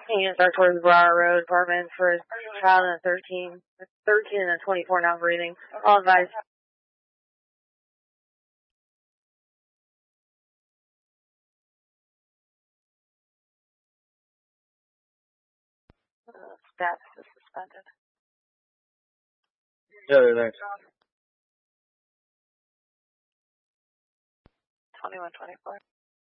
You can start towards Brower Road apartment for a child and a 13 and a 24 now breathing. All advised. Status is suspended. Yeah, thanks. 2124.